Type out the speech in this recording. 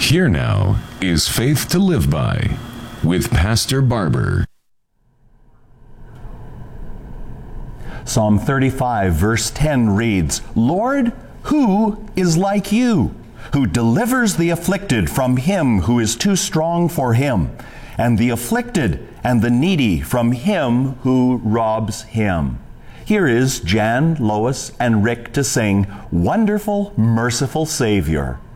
Here now is Faith to Live By with Pastor Barber. Psalm 35 verse 10 reads, Lord, who is like you, who delivers the afflicted from him who is too strong for him, and the afflicted and the needy from him who robs him? Here is Jan, Lois, and Rick to sing, Wonderful, Merciful Savior.